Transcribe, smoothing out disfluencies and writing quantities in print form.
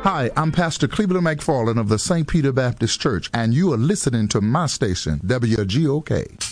Hi, I'm Pastor Cleveland McFarland of the St. Peter Baptist Church, and you are listening to my station, WGOK.